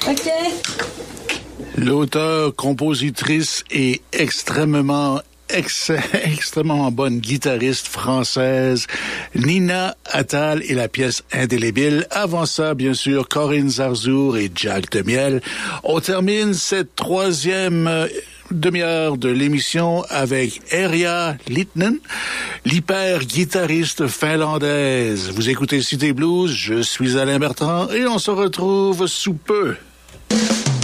OK. L'auteur, compositrice et extrêmement bonne guitariste française, Nina Attal et la pièce Indélébile. Avant ça, bien sûr, Corinne Zarzour et Jack Demiel. On termine cette troisième demi-heure de l'émission avec Erja Littonen, l'hyper-guitariste finlandaise. Vous écoutez Cité Blues, je suis Alain Bertrand et on se retrouve sous peu.